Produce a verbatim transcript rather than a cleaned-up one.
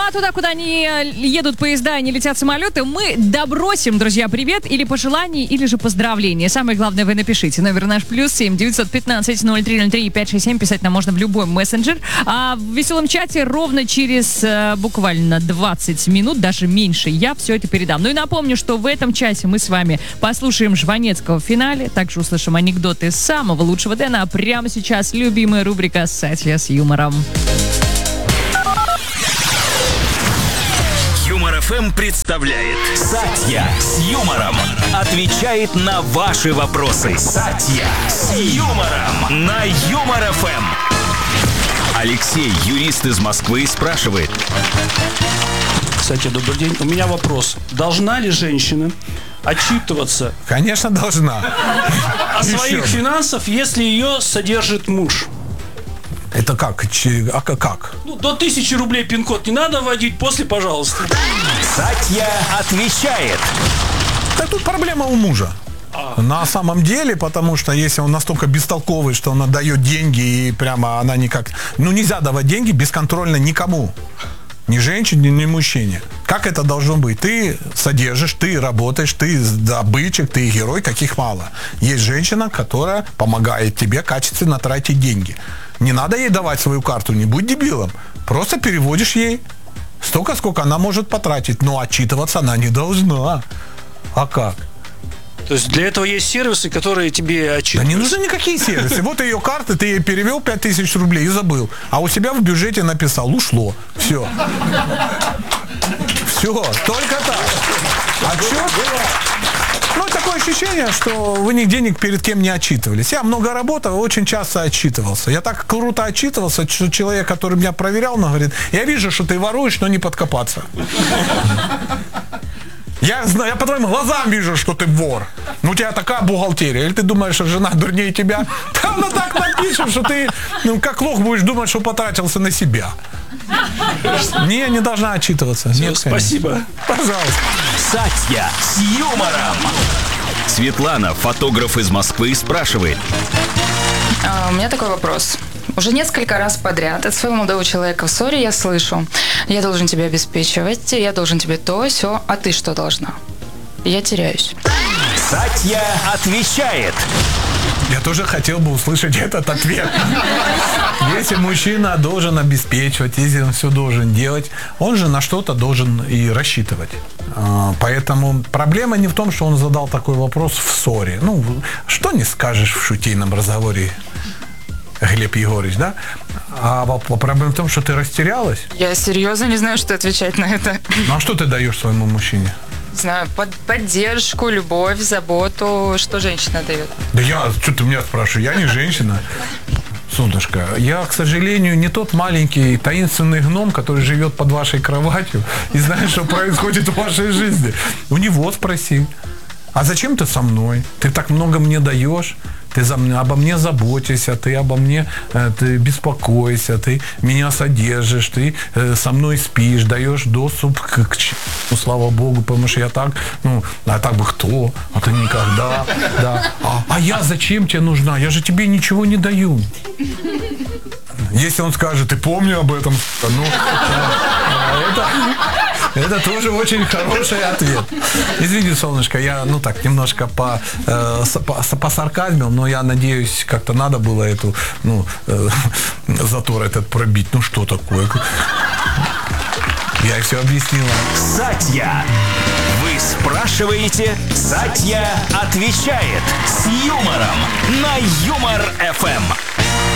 а туда, куда не едут поезда и не летят самолеты, мы добросим, друзья, привет или пожелания, или же поздравления. Самое главное, вы напишите. Номер наш плюс семь девятьсот пятнадцать ноль три ноль три пять шесть семь. Писать нам можно в любой мессенджер. А в веселом чате ровно через э, буквально двадцать минут, даже меньше, я все это передам. Ну и напомню, что в этом часе мы с вами послушаем Жванецкого в финале, также услышим анекдоты самого лучшего Дэна, а прямо сейчас любимая рубрика «Сатья с юмором». Юмор эф эм представляет Сатья с юмором. Отвечает на ваши вопросы. Сатья с юмором на Юмор эф эм. Алексей, юрист из Москвы, спрашивает. Кстати, добрый день. У меня вопрос. Должна ли женщина отчитываться? Конечно, должна. О своих финансах, если ее содержит муж? Это как? А как? Ну, до тысячи рублей пин-код не надо вводить, после, пожалуйста. Сатья отвечает. Да тут проблема у мужа. А. На самом деле, потому что если он настолько бестолковый, что он отдает деньги и прямо она никак... Ну, нельзя давать деньги бесконтрольно никому. Ни женщине, ни мужчине. Как это должно быть? Ты содержишь, ты работаешь, ты добытчик, ты герой, каких мало. Есть женщина, которая помогает тебе качественно тратить деньги. Не надо ей давать свою карту, не будь дебилом. Просто переводишь ей столько, сколько она может потратить. Но отчитываться она не должна. А как? То есть для этого есть сервисы, которые тебе отчитывают? Да не нужны никакие сервисы. Вот ее карты, ты ей перевел пять тысяч рублей и забыл. А у себя в бюджете написал, ушло. Все. Все, только так. Отчет? Ну, такое ощущение, что вы нигде ни перед кем не отчитывались. Я много работал, очень часто отчитывался. Я так круто отчитывался, что человек, который меня проверял, он говорит, я вижу, что ты воруешь, но не подкопаться. Я знаю, я по твоим глазам вижу, что ты вор. Ну, у тебя такая бухгалтерия. Или ты думаешь, что жена дурнее тебя? Да она так напишет, что ты, ну, как лох будешь думать, что потратился на себя. Не, не должна отчитываться. Все, нет, спасибо. Пожалуйста. Сатья с юмором. Светлана, фотограф из Москвы, спрашивает. А, у меня такой вопрос. Уже несколько раз подряд от своего молодого человека в ссоре я слышу: я должен тебя обеспечивать, я должен тебе то, сё, а ты что должна? Я теряюсь. Сатья отвечает. Я тоже хотел бы услышать этот ответ. Если мужчина должен обеспечивать, если он все должен делать, он же на что-то должен и рассчитывать. Поэтому проблема не в том, что он задал такой вопрос в ссоре. Ну, что не скажешь в шутейном разговоре, Глеб Егорович, да? А проблема в том, что ты растерялась. Я серьезно не знаю, что отвечать на это. Ну, а что ты даешь своему мужчине? Не знаю, под, поддержку, любовь, заботу. Что женщина дает? Да я, что ты меня спрашиваешь? Я не женщина. Солнышко, я, к сожалению, не тот маленький таинственный гном, который живет под вашей кроватью и знает, что происходит в вашей жизни. У него спроси. А зачем ты со мной? Ты так много мне даешь. Ты за, обо мне заботишься, ты обо мне ты беспокоишься, ты меня содержишь, ты э, со мной спишь, даешь доступ к, к ну, слава Богу, потому что я так, ну, а так бы кто, а ты никогда, да. А, а я зачем тебе нужна? Я же тебе ничего не даю. Если он скажет, ты помни об этом, ну, это, это тоже очень хороший ответ. Извини, солнышко, я, ну так, немножко по, э, по, по сарказму, но я надеюсь, как-то надо было эту, ну, э, затор этот пробить. Ну, что такое? Я все объяснила. Сатья. Вы спрашиваете, Сатья отвечает с юмором на Юмор эф эм.